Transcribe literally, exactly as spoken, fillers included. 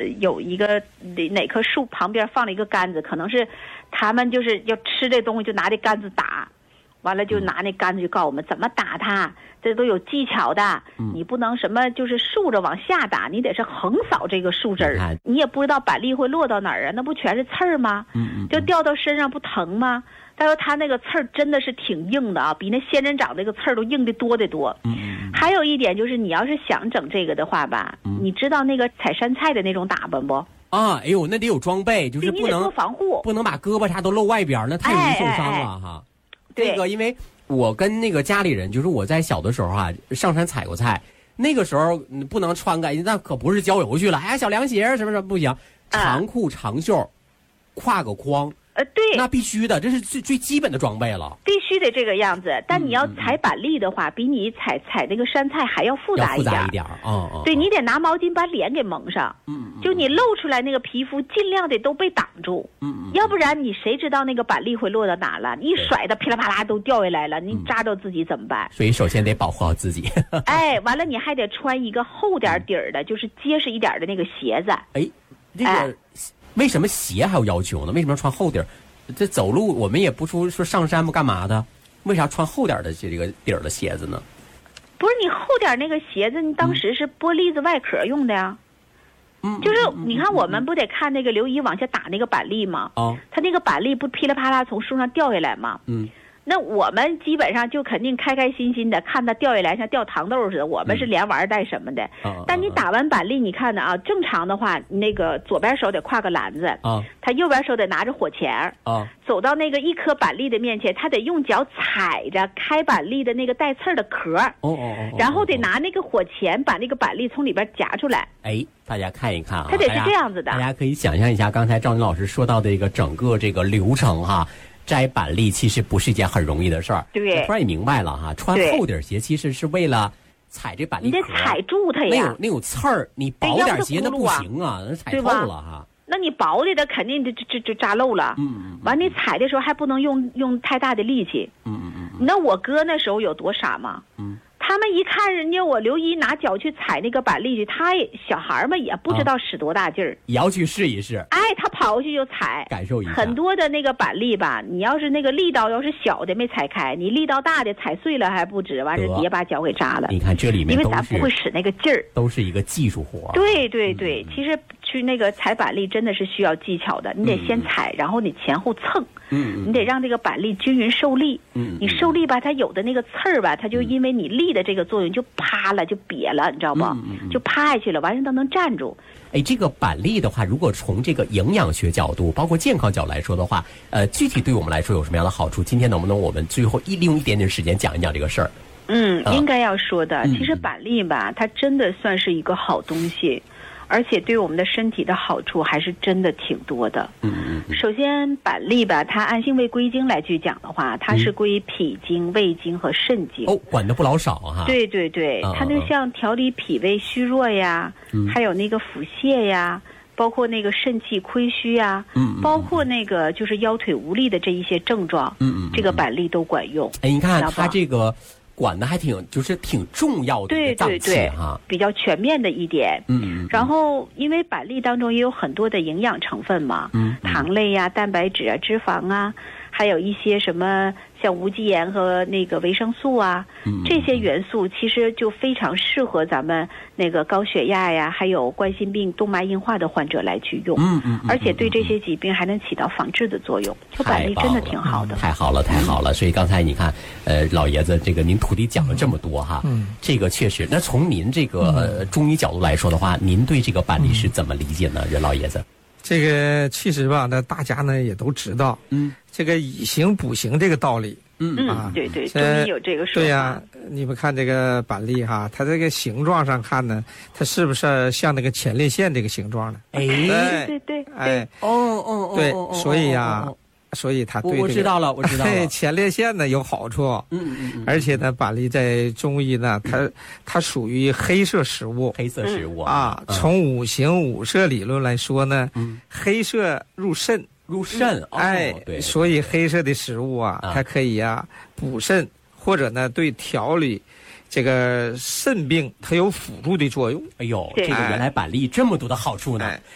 有一个哪棵树旁边放了一个杆子，可能是他们就是要吃这东西就拿这杆子打，完了就拿那杆子就告诉我们怎么打它，这都有技巧的，你不能什么就是竖着往下打，你得是横扫这个树枝儿，你也不知道板栗会落到哪儿啊，那不全是刺儿吗？就掉到身上不疼吗？他说他那个刺儿真的是挺硬的啊，比那仙人掌那个刺儿都硬的多得多。嗯，还有一点就是，你要是想整这个的话吧，嗯、你知道那个采山菜的那种打扮不？ 啊，哎呦，那得有装备，就是不能做防护， 不能把胳膊啥都露外边，那太容易受伤了、哎哎、哈。 对， 那个因为我跟那个家里人，就是我在小的时候啊，上山采过菜，那个时候不能穿个，那可不是郊游去了，哎，小凉鞋什么什么不行，长裤长袖，挎个筐。 呃，对， 那必须的，这是最最基本的装备了， 必须得这个样子。但你要采板栗的话，嗯、比你采采那个山菜还要复杂一点。 要复杂一点啊、哦哦！ 对，你得拿毛巾把脸给蒙上，嗯，就你露出来那个皮肤尽量得都被挡住，嗯嗯，要不然你谁知道那个板栗会落到哪了？你一甩的噼里啪啦都掉下来了，你扎着自己怎么办？ 所以首先得保护好自己。 哎，完了你还得穿一个厚点底儿的，就是结实一点的那个鞋子。 哎，这个。哎，为什么鞋还有要求呢？为什么要穿厚底儿？这走路我们也不出说上山不干嘛的，为啥穿厚点的这个底儿的鞋子呢？ 不是你厚点那个鞋子，你当时是剥栗子外壳用的呀。嗯，就是你看我们不得看那个刘姨往下打那个板栗吗？哦，他那个板栗不噼里啪啦从树上掉下来吗？嗯。那我们基本上就肯定开开心心的看它掉下来，像掉糖豆似的。我们是连玩带什么的。嗯、但你打完板栗，你看呢啊？正常的话，那个左边手得挎个篮子，啊，他右边手得拿着火钳，啊，走到那个一颗板栗的面前，他得用脚踩着开板栗的那个带刺儿的壳，哦哦哦，然后得拿那个火钳把那个板栗从里边夹出来。 哎，大家看一看啊， 它得是这样子的。 大家可以想象一下，刚才赵宁老师说到的这个整个这个流程哈。摘板栗其实不是一件很容易的事儿， 对， 突然也明白了哈，穿厚底鞋其实是为了踩这板栗壳， 你得踩住它呀， 那有那有刺儿，你薄点鞋那不行啊，那踩透了哈。 那你薄的它肯定就就就扎漏了，嗯嗯，完你踩的时候还不能用用太大的力气，嗯嗯嗯。那我哥那时候有多傻吗？嗯。他们一看人家我刘姨拿脚去踩那个板栗去，他也小孩嘛也不知道使多大劲儿， 也要去试一试。 哎，他跑过去就踩， 感受一下。 很多的那个板栗吧，你要是那个力道要是小的没踩开，你力道大的踩碎了还不止，完事也把脚给扎了。 你看这里面因为咱不会使那个劲儿， 都是一个技术活。 对对对，嗯、其实去那个踩板栗真的是需要技巧的，你得先踩，嗯、然后你前后蹭。嗯，你得让这个板栗均匀受力。嗯，你受力吧，它有的那个刺儿吧，它就因为你力的这个作用就趴了，就瘪了，你知道不？嗯嗯、就趴下去了，完事它能站住。 哎，这个板栗的话，如果从这个营养学角度，包括健康角度来说的话，呃，具体对我们来说有什么样的好处？今天能不能我们最后一利用一点点时间讲一讲这个事儿？ 嗯，应该要说的。嗯、其实板栗吧，它真的算是一个好东西。而且对我们的身体的好处还是真的挺多的。嗯嗯。首先，板栗吧，它按性味归经来去讲的话，它是归脾经、胃经和肾经。 哦，管的不老少哈。 对对对，它就像调理脾胃虚弱呀，嗯、还有那个腹泻呀，包括那个肾气亏虚呀，嗯，包括那个就是腰腿无力的这一些症状，嗯嗯，这个板栗都管用。 哎，你看它这个。管的还挺，就是挺重要的一个脏器哈，对对对， 比较全面的一点。嗯，嗯然后因为板栗当中也有很多的营养成分嘛，嗯，糖类呀、蛋白质啊、脂肪啊，还有一些什么像无机盐和那个维生素啊，嗯、这些元素其实就非常适合咱们那个高血压呀，还有冠心病、动脉硬化的患者来去用。嗯嗯，而且对这些疾病还能起到防治的作用。就板栗真的挺好的。 太好了，太好了！所以刚才你看，呃，老爷子这个您徒弟讲了这么多哈，嗯，这个确实。那从您这个、呃、中医角度来说的话，您对这个板栗是怎么理解呢，任老爷子？ 这个其实吧，那大家呢也都知道，嗯，这个以形补形这个道理， 嗯啊，对对，中医有这个说法。 对呀、啊，你们看这个板栗哈，它这个形状上看呢，它是不是像那个前列腺这个形状呢？ 哎， 对对对， 哎， 哦哦哦， 对，所以呀、啊。所以它对、这个、 我知道了，我知道了。 前列腺呢有好处，嗯嗯嗯，而且呢，板栗在中医呢，它它属于黑色食物， 黑色食物啊。嗯、从五行五色理论来说呢，嗯，黑色入肾， 入肾， 嗯、哎， 哦、对， 所以黑色的食物啊，它可以啊补肾，或者呢对调理这个肾病它有辅助的作用。 哎呦，这个原来板栗这么多的好处呢！哎、